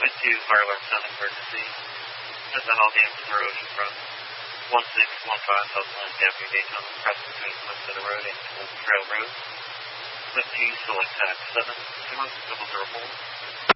With 2, fire alarm sound emergency. Send out all damage erosion from 1615 Southland Avenue, Daytona, cross between Sunset Road and Old Trail Road. With 2, select tax 7, 0, 004.